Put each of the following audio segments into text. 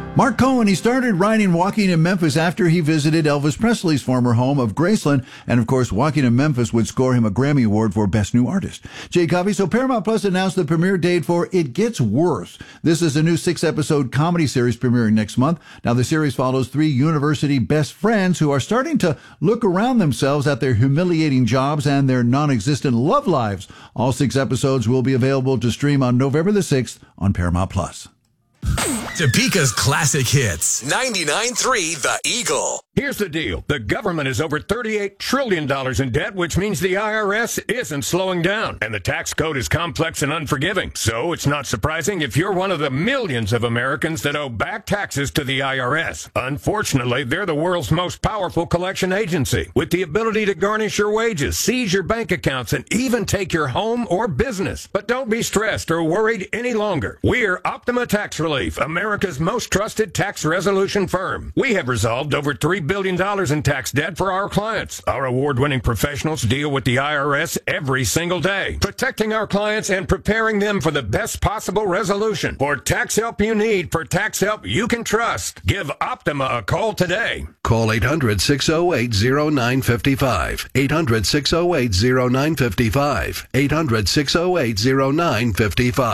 Mark Cohen, he started writing Walking in Memphis after he visited Elvis Presley's former home of Graceland. And of course, Walking in Memphis would score him a Grammy Award for Best New Artist. Jay Covey, so Paramount Plus announced the premiere date for It Gets Worse. This is a new 6-episode comedy series premiering next month. Now, the series follows 3 university best friends who are starting to look around themselves at their humiliating jobs and their non-existent love lives. All 6 episodes will be available to stream on November the 6th on Paramount Plus. Topeka's classic hits. 99.3 The Eagle. Here's the deal. The government is over $38 trillion in debt, which means the IRS isn't slowing down. And the tax code is complex and unforgiving. So it's not surprising if you're one of the millions of Americans that owe back taxes to the IRS. Unfortunately, they're the world's most powerful collection agency, with the ability to garnish your wages, seize your bank accounts, and even take your home or business. But don't be stressed or worried any longer. We're Optima Tax Relief, America's most trusted tax resolution firm. We have resolved over $3 billion in tax debt for our clients. Our award-winning professionals deal with the IRS every single day, protecting our clients and preparing them for the best possible resolution. For tax help you need, for tax help you can trust, give Optima a call today. Call 800-608-0955. 800-608-0955.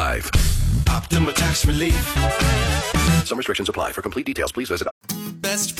800-608-0955. Optima Tax Relief. Some restrictions apply. For complete details, please visit Best